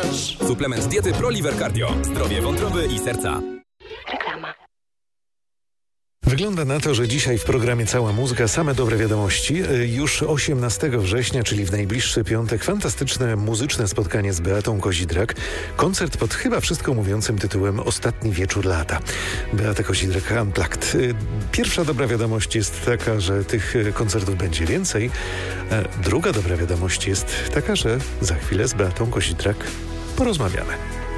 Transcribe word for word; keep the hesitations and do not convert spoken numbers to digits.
masz. Suplement diety ProLiver Cardio. Zdrowie wątroby i serca. Reklama. Wygląda na to, że dzisiaj w programie Cała Muzyka same dobre wiadomości. Już osiemnastego września, czyli w najbliższy piątek, fantastyczne muzyczne spotkanie z Beatą Kozidrak. Koncert pod chyba wszystko mówiącym tytułem Ostatni wieczór lata. Beata Kozidrak Unplugged. Pierwsza dobra wiadomość jest taka, że tych koncertów będzie więcej. Druga dobra wiadomość jest taka, że za chwilę z Beatą Kozidrak porozmawiamy.